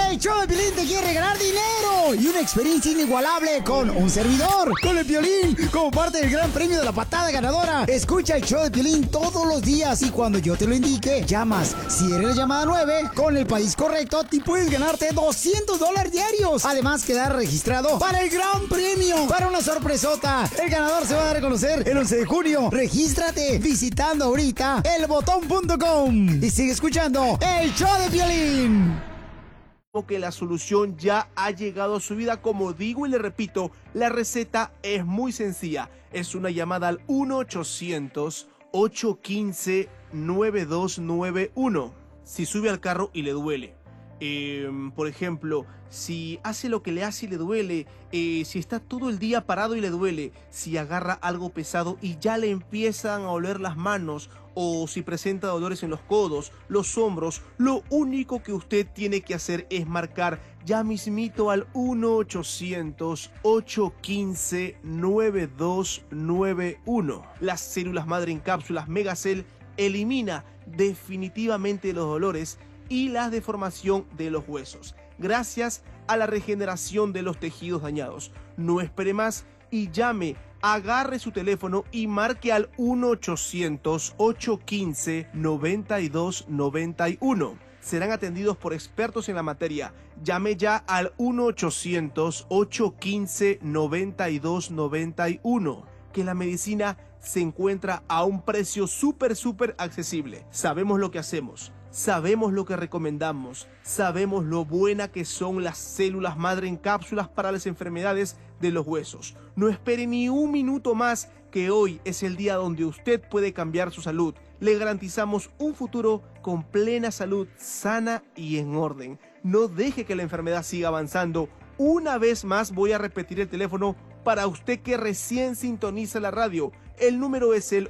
El show de Piolín te quiere regalar dinero y una experiencia inigualable con un servidor, con el Piolín, como parte del gran premio de la patada ganadora. Escucha el show de Piolín todos los días y cuando yo te lo indique, llamas. Si eres la llamada 9, con el país correcto, te puedes ganarte $200 diarios. Además, quedar registrado para el gran premio, para una sorpresota. El ganador se va a dar a conocer el 11 de junio. Regístrate visitando ahorita elbotón.com y sigue escuchando el show de Piolín. Que la solución ya ha llegado a su vida. Como digo y le repito, la receta es muy sencilla. Es una llamada al 1-800-815-9291. Si sube al carro y le duele, por ejemplo, si hace lo que le hace y le duele, si está todo el día parado y le duele, si agarra algo pesado y ya le empiezan a oler las manos, o si presenta dolores en los codos, los hombros, lo único que usted tiene que hacer es marcar ya mismito al 1-800-815-9291. Las células madre en cápsulas Megacel elimina definitivamente los dolores y la deformación de los huesos, gracias a la regeneración de los tejidos dañados. No espere más y llame, agarre su teléfono y marque al 1-800-815-9291. Serán atendidos por expertos en la materia. Llame ya al 1-800-815-9291. Que la medicina se encuentra a un precio súper accesible. Sabemos lo que hacemos. Sabemos lo que recomendamos, sabemos lo buena que son las células madre en cápsulas para las enfermedades de los huesos. No espere ni un minuto más, que hoy es el día donde usted puede cambiar su salud. Le garantizamos un futuro con plena salud, sana y en orden. No deje que la enfermedad siga avanzando. Una vez más voy a repetir el teléfono para usted que recién sintoniza la radio. El número es el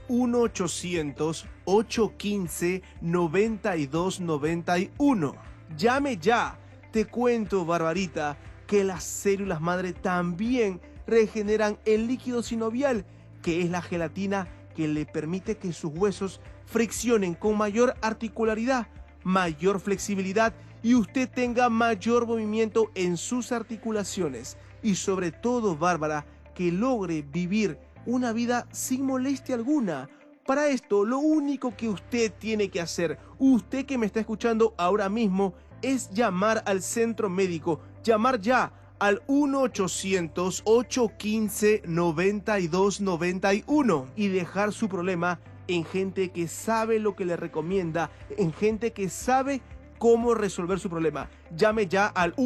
1-800-815-9291. Llame ya. Te cuento, Barbarita, que las células madre también regeneran el líquido sinovial, que es la gelatina que le permite que sus huesos friccionen con mayor articularidad, mayor flexibilidad y usted tenga mayor movimiento en sus articulaciones. Y sobre todo, Bárbara, que logre vivir una vida sin molestia alguna. Para esto, lo único que usted tiene que hacer, usted que me está escuchando ahora mismo, es llamar al centro médico, llamar ya al 1-800-815-9291 y dejar su problema en gente que sabe lo que le recomienda, en gente que sabe cómo resolver su problema. Llame ya al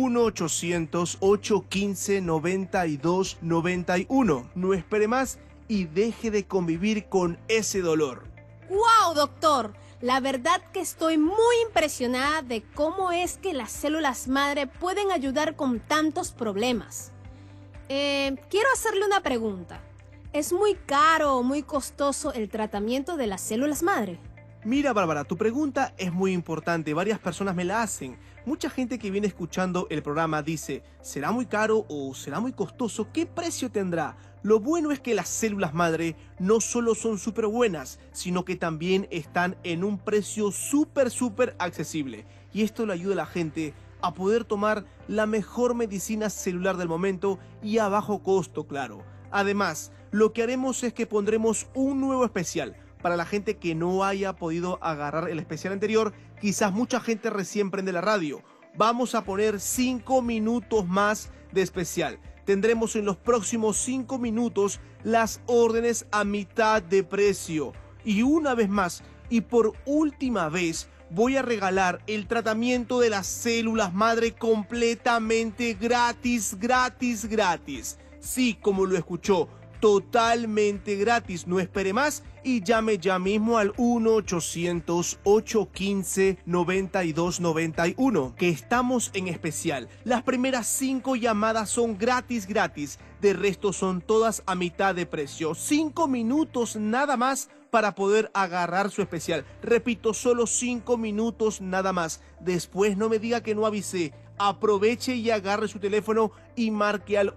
1-800-815-9291. No espere más y deje de convivir con ese dolor. ¡Wow, doctor! La verdad que estoy muy impresionada de cómo es que las células madre pueden ayudar con tantos problemas. Quiero hacerle una pregunta. ¿Es muy caro o muy costoso el tratamiento de las células madre? Mira, Bárbara, tu pregunta es muy importante. Varias personas me la hacen. Mucha gente que viene escuchando el programa dice, ¿será muy caro o será muy costoso? ¿Qué precio tendrá? Lo bueno es que las células madre no solo son súper buenas, sino que también están en un precio súper accesible. Y esto le ayuda a la gente a poder tomar la mejor medicina celular del momento y a bajo costo, claro. Además, lo que haremos es que pondremos un nuevo especial. Para la gente que no haya podido agarrar el especial anterior, quizás mucha gente recién prende la radio. Vamos a poner 5 minutos más de especial. Tendremos en los próximos 5 minutos las órdenes a mitad de precio. Y una vez más, y por última vez, voy a regalar el tratamiento de las células madre completamente gratis. Sí, como lo escuchó, totalmente gratis. No espere más y llame ya mismo al 1-800-815-9291, que estamos en especial. Las primeras 5 llamadas son gratis. De resto son todas a mitad de precio. 5 minutos nada más para poder agarrar su especial. Repito, solo 5 minutos nada más. Después no me diga que no avisé. Aproveche y agarre su teléfono y marque al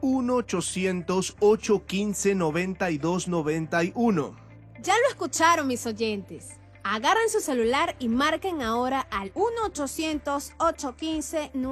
1-800-815-9291. Ya lo escucharon, mis oyentes. Agarren su celular y marquen ahora al 1-800-815-9291.